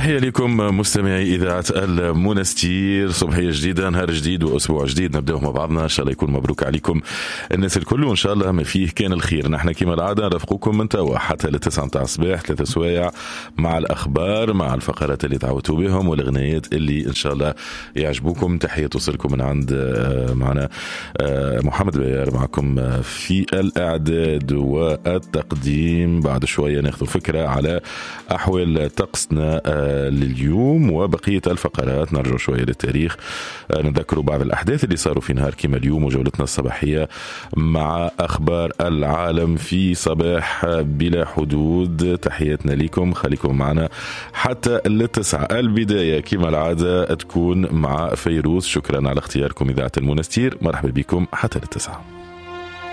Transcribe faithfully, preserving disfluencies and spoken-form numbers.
تحية لكم مستمعي إذاعة المنستير. صبحية جديدة، نهار جديد وأسبوع جديد نبدأه مع بعضنا. إن شاء الله يكون مبروك عليكم الناس الكل، وإن شاء الله ما فيه كان الخير. نحن كما العادة نرافقكم من توا حتى للتسعة متاع الصباح، ثلاثة سوايع مع الأخبار، مع الفقرات اللي تعودتوا بهم والأغنيات اللي إن شاء الله يعجبوكم. تحية توصلكم من عند معنا محمد بيار معكم في الإعداد والتقديم. بعد شوية ناخذ فكرة على أحوال طقسنا لليوم وبقية الفقرات. نرجع شوية للتاريخ، نذكروا بعض الأحداث اللي صاروا في نهار كما اليوم، وجولتنا الصباحية مع أخبار العالم في صباح بلا حدود. تحياتنا لكم، خليكم معنا حتى للتسعة. البداية كما العادة تكون مع فيروز. شكرا على اختياركم إذاعة المنستير، مرحبا بكم حتى للتسعة.